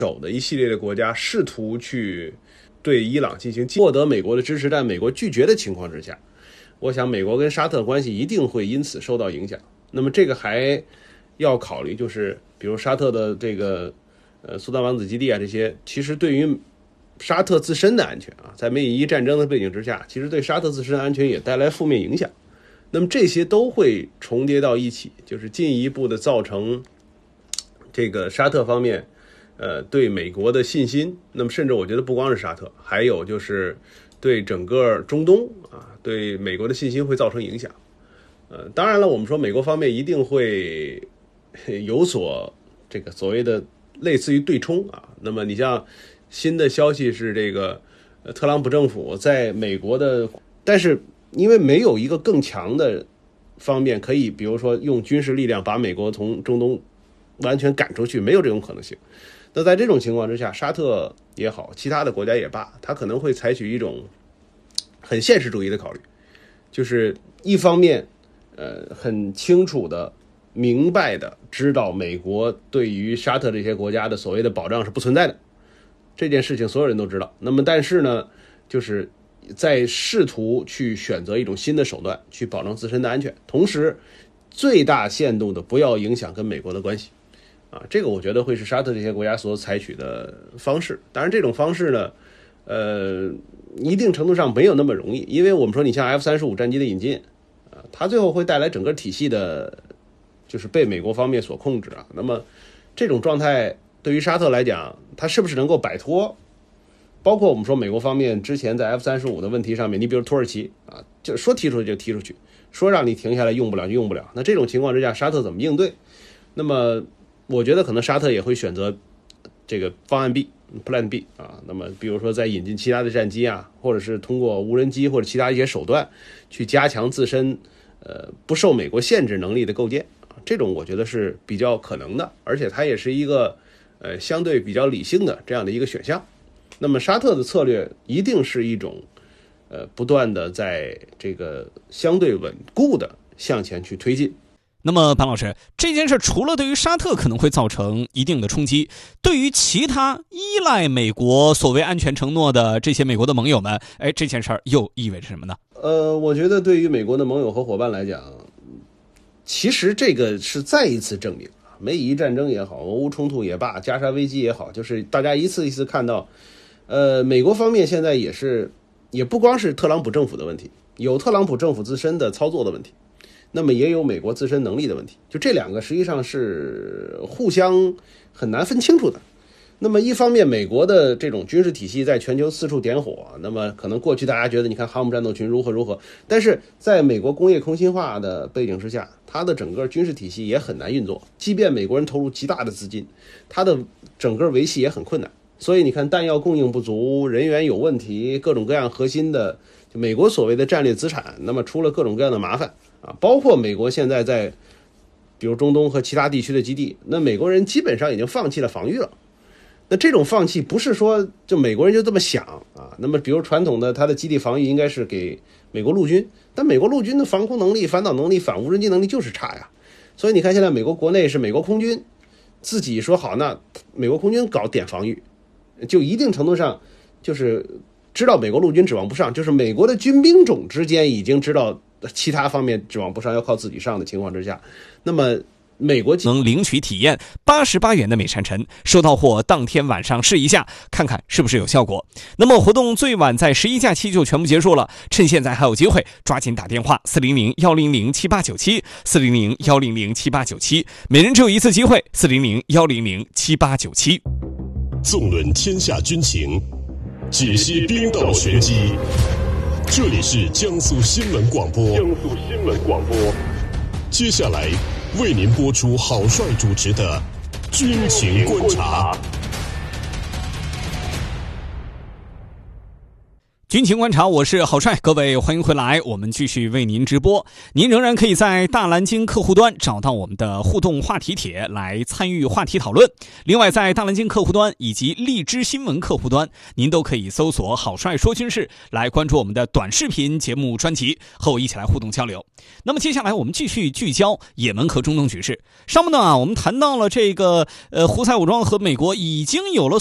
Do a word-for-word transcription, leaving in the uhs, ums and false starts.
手的一系列的国家试图去对伊朗进行获得美国的支持，但美国拒绝的情况之下，我想美国跟沙特的关系一定会因此受到影响。那么这个还要考虑，就是比如沙特的这个呃苏丹王子基地啊，这些其实对于沙特自身的安全啊，在美以伊战争的背景之下，其实对沙特自身安全也带来负面影响。那么这些都会重叠到一起，就是进一步的造成这个沙特方面呃对美国的信心。那么甚至我觉得不光是沙特，还有就是对整个中东啊，对美国的信心会造成影响。呃，当然了，我们说美国方面一定会有所这个所谓的类似于对冲啊。那么你像新的消息是这个呃特朗普政府在美国的，但是因为没有一个更强的方面可以，比如说用军事力量把美国从中东完全赶出去，没有这种可能性。那在这种情况之下，沙特也好，其他的国家也罢，他可能会采取一种很现实主义的考虑，就是一方面呃很清楚的明白的知道美国对于沙特这些国家的所谓的保障是不存在的，这件事情所有人都知道。那么但是呢，就是在试图去选择一种新的手段去保证自身的安全，同时最大限度的不要影响跟美国的关系啊，这个我觉得会是沙特这些国家所采取的方式。当然这种方式呢呃一定程度上没有那么容易，因为我们说你像 F 三十五 战机的引进啊，它最后会带来整个体系的就是被美国方面所控制啊。那么这种状态对于沙特来讲，它是不是能够摆脱，包括我们说美国方面之前在 F 三十五 的问题上面，你比如土耳其啊，就说踢出去就踢出去，说让你停下来用不了就用不了。那这种情况之下，沙特怎么应对？那么我觉得可能沙特也会选择这个方案 B Plan B 啊，那么比如说在引进其他的战机啊，或者是通过无人机或者其他一些手段去加强自身呃不受美国限制能力的构建啊，这种我觉得是比较可能的，而且它也是一个呃相对比较理性的这样的一个选项。那么沙特的策略一定是一种呃不断的在这个相对稳固的向前去推进。 那么潘老师，这件事除了对于沙特可能会造成一定的冲击，对于其他依赖美国所谓安全承诺的这些美国的盟友们，哎，这件事又意味着什么呢？ 呃，我觉得对于美国的盟友和伙伴来讲，其实这个是再一次证明，美以伊战争也好，俄乌冲突也罢，加沙危机也好，就是大家一次一次看到呃，美国方面现在也是也不光是特朗普政府的问题，有特朗普政府自身的操作的问题，那么也有美国自身能力的问题，就这两个实际上是互相很难分清楚的。那么一方面美国的这种军事体系在全球四处点火，那么可能过去大家觉得你看航母战斗群如何如何，但是在美国工业空心化的背景之下，它的整个军事体系也很难运作，即便美国人投入极大的资金，它的整个维系也很困难。所以你看弹药供应不足，人员有问题，各种各样核心的就美国所谓的战略资产，那么出了各种各样的麻烦啊，包括美国现在在比如中东和其他地区的基地，那美国人基本上已经放弃了防御了。那这种放弃不是说就美国人就这么想啊，那么比如传统的他的基地防御应该是给美国陆军，但美国陆军的防空能力、反导能力、反无人机能力就是差呀。所以你看现在美国国内是美国空军自己说好，那美国空军搞点防御，就一定程度上就是知道美国陆军指望不上，就是美国的军兵种之间已经知道其他方面指望不上，要靠自己上的情况之下，那么美国能领取体验八十八元的美山城，收到货当天晚上试一下，看看是不是有效果。那么活动最晚在十一假期就全部结束了，趁现在还有机会，抓紧打电话四零零一零零七八九七 四零零一零零七八九七，每人只有一次机会，四零零一零零七八九七。 纵论天下军情，解析兵道玄机。这里是江苏新闻广播。江苏新闻广播。接下来为您播出郝帅主持的军情观察。 军情观察，我是郝帅，各位欢迎回来，我们继续为您直播。您仍然可以在大蓝鲸客户端找到我们的互动话题帖来参与话题讨论。另外，在大蓝鲸客户端以及荔枝新闻客户端，您都可以搜索郝帅说军事来关注我们的短视频节目专辑，和我一起来互动交流。那么接下来我们继续聚焦也门和中东局势。上半段啊，我们谈到了这个呃胡塞武装和美国已经有了